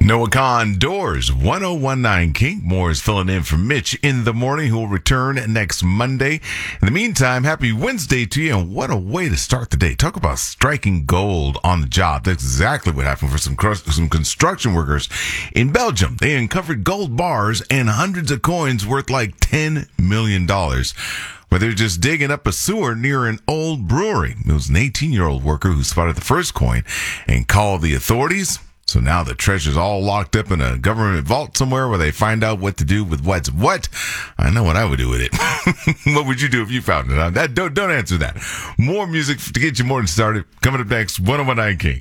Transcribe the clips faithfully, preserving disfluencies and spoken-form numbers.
Noah Khan, Doors, one oh one nine King. Moore is filling in for Mitch in the morning, who will return next Monday. In the meantime, happy Wednesday to you, and what a way to start the day. Talk about striking gold on the job. That's exactly what happened for some some construction workers in Belgium. They uncovered gold bars and hundreds of coins worth like ten million dollars. Where they're just digging up a sewer near an old brewery. It was an eighteen-year-old worker who spotted the first coin and called the authorities. So now the treasure's all locked up in a government vault somewhere where they find out what to do with what's what. I know what I would do with it. What would you do if you found it? That, don't, don't answer that. More music to get your morning started. Coming up next, one oh one nine King.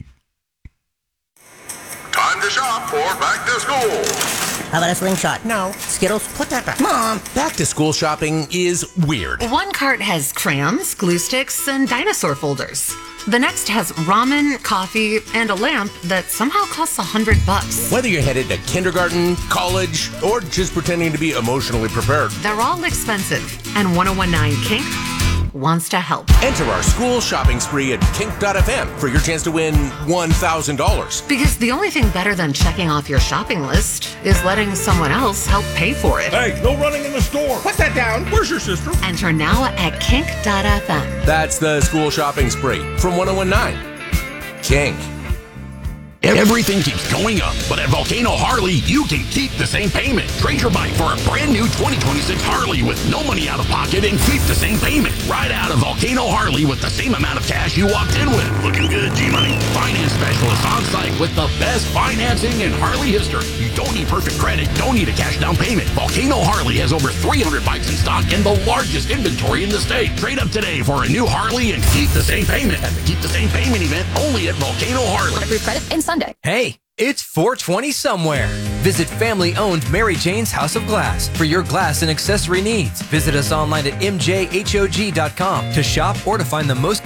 Time to shop for back to school. How about a slingshot? No. Skittles? Put that back. Mom! Back to school shopping is weird. One cart has crayons, glue sticks, and dinosaur folders. The next has ramen, coffee, and a lamp that somehow costs a hundred bucks. Whether you're headed to kindergarten, college, or just pretending to be emotionally prepared, They're all expensive, and one oh one nine Kink wants to help. enter our school shopping spree at kink dot f m for your chance to win one thousand dollars. Because the only thing better than checking off your shopping list is letting someone else help pay for it. Hey, no running in the store. Put that down. Where's your sister? Enter now at kink dot f m. That's the school shopping spree from one oh one nine Kink. Everything keeps going up, but at Volcano Harley, you can keep the same payment. Trade your bike for a brand new twenty twenty-six Harley with no money out of pocket and keep the same payment. Ride out of Volcano Harley with the same amount of cash you walked in with. Looking good, G-Money. Finance specialist on site with the best financing in Harley history. You don't need perfect credit, don't need a cash down payment. Volcano Harley has over three hundred bikes in stock and the largest inventory in the state. Trade up today for a new Harley and keep the same payment at the Keep the Same Payment event only at Volcano Harley. Approved credit in Sunday. Hey, it's four twenty somewhere. Visit family-owned Mary Jane's House of Glass for your glass and accessory needs. Visit us online at m j h o g dot com to shop or to find the most